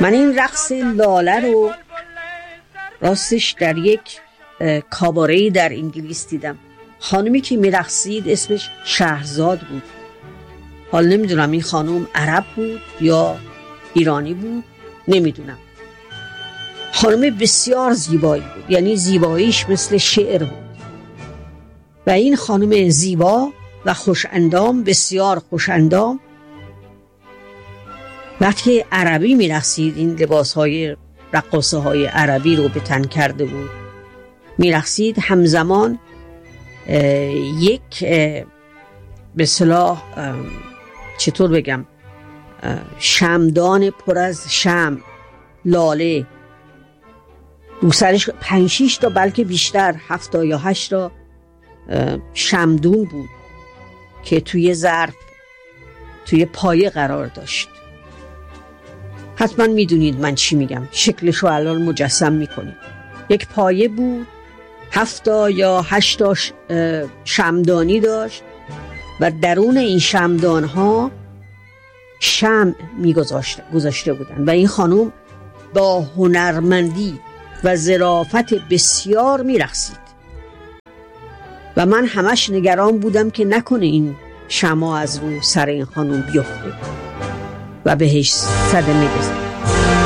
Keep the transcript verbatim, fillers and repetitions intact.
من این رقص لاله رو راستش در یک کاباره‌ای در انگلیس دیدم. خانمی که میرقصید اسمش شهرزاد بود. حال نمیدونم این خانم عرب بود یا ایرانی بود، نمیدونم. خانم بسیار زیبایی بود، یعنی زیباییش مثل شعر بود. و این خانم زیبا و خوش اندام، بسیار خوش اندام، وقتی عربی میرقصید، این لباس های رقاصه های عربی رو به تن کرده بود میرقصید، همزمان یک به اصطلاح چطور بگم شمدان پر از شم، لاله، رو سرش پنج شیش تا بلکه بیشتر، هفت یا هشت تا شمدون بود که توی ظرف توی پایه قرار داشت. حتما میدونید من چی میگم، شکلشو الان مجسم میکنید. یک پایه بود، هفت یا هشت تا شمدانی داشت و درون این شمدان ها شمع میگذاشته بودن و این خانوم با هنرمندی و ظرافت بسیار میرقصید و من همش نگران بودم که نکنه این شمع از رو سر این خانوم بیفته و بهش صدمه بزنه.